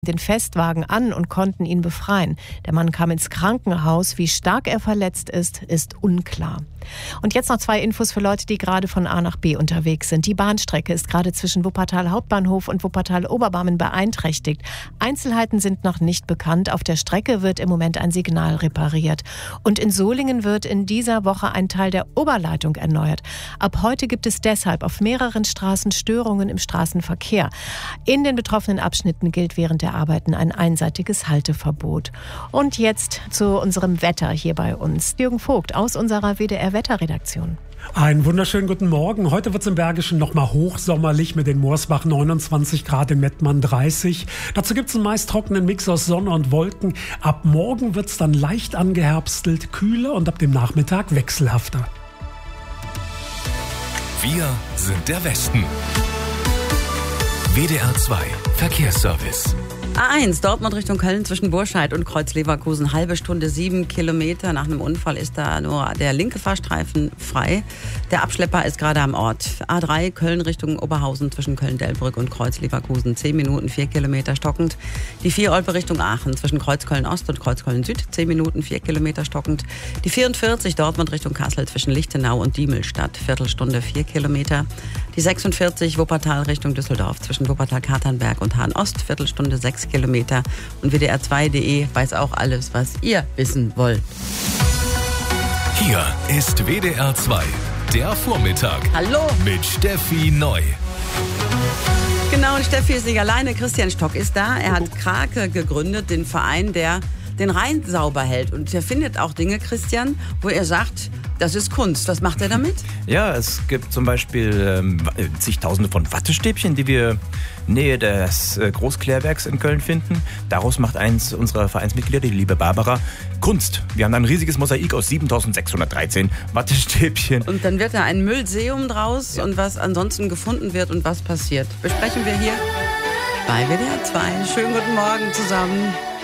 den Festwagen an und konnten ihn befreien. Der Mann kam ins Krankenhaus. Wie stark er verletzt ist, ist unklar. Und jetzt noch 2 Infos für Leute, die gerade von A nach B unterwegs sind. Die Bahnstrecke ist gerade zwischen Wuppertal Hauptbahnhof und Wuppertal Oberbarmen beeinträchtigt. Einzelheiten sind noch nicht bekannt. Auf der Strecke wird im Moment ein Signal repariert. Und in Solingen wird in dieser Woche ein Teil der Oberleitung erneuert. Ab heute gibt es deshalb auf mehreren Straßen Störungen im Straßenverkehr. In den betroffenen Abschnitten gilt während der Arbeiten ein einseitiges Halteverbot. Und jetzt zu unserem Wetter hier bei uns. Jürgen Vogt aus unserer WDR-Wetterredaktion. Einen wunderschönen guten Morgen. Heute wird es im Bergischen nochmal hochsommerlich mit den Moorsbach 29 Grad, in Mettmann 30. Dazu gibt es einen meist trockenen Mix aus Sonne und Wolken. Ab morgen wird es dann leicht angeherbstelt, kühler und ab dem Nachmittag wechselhafter. Wir sind der Westen. WDR 2 Verkehrsservice. A1 Dortmund Richtung Köln zwischen Burscheid und Kreuz-Leverkusen. Halbe Stunde, 7 Kilometer. Nach einem Unfall ist da nur der linke Fahrstreifen frei. Der Abschlepper ist gerade am Ort. A3 Köln Richtung Oberhausen zwischen Köln-Delbrück und Kreuz-Leverkusen. 10 Minuten, 4 Kilometer stockend. Die 4 Olpe Richtung Aachen zwischen Kreuz-Köln-Ost und Kreuz-Köln-Süd. 10 Minuten, 4 Kilometer stockend. Die 44 Dortmund Richtung Kassel zwischen Lichtenau und Diemelstadt. Viertelstunde, 4 Kilometer. Die 46 Wuppertal Richtung Düsseldorf zwischen Wuppertal-Katernberg und Hahn-Ost. Viertelstunde, 6 Kilometer. Und WDR2.de weiß auch alles, was ihr wissen wollt. Hier ist WDR 2, der Vormittag. Hallo. Mit Steffi Neu. Genau, und Steffi ist nicht alleine. Christian Stock ist da. Er hat Krake gegründet, den Verein, der den Rhein sauber hält. Und er findet auch Dinge, Christian, wo er sagt, das ist Kunst. Was macht er damit? Ja, es gibt zum Beispiel zigtausende von Wattestäbchen, die wir Nähe des Großklärwerks in Köln finden. Daraus macht eins unserer Vereinsmitglieder, die liebe Barbara, Kunst. Wir haben ein riesiges Mosaik aus 7613 Wattestäbchen. Und dann wird da ein Müllseum draus, ja. Und was ansonsten gefunden wird und was passiert, besprechen wir hier bei WDR 2. Schönen guten Morgen zusammen.